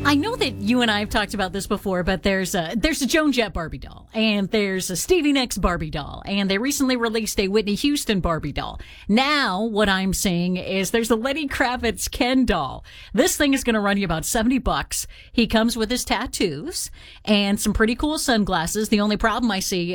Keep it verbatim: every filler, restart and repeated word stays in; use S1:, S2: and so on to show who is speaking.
S1: I know that you and I have talked about this before, but there's a there's a Joan Jett Barbie doll, and there's a Stevie Nicks Barbie doll, and they recently released a Whitney Houston Barbie doll. Now, what I'm seeing is there's a Lenny Kravitz Ken doll. This thing is going to run you about seventy bucks. He comes with his tattoos and some pretty cool sunglasses. The only problem I see